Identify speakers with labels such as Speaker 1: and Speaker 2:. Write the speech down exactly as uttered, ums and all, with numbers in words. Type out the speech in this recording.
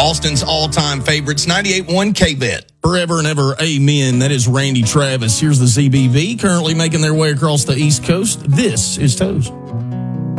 Speaker 1: Austin's all-time favorites, ninety-eight point one K-Bet.
Speaker 2: Forever and ever, amen. That is Randy Travis. Here's the Z B V, currently making their way across the East Coast. This is Toes.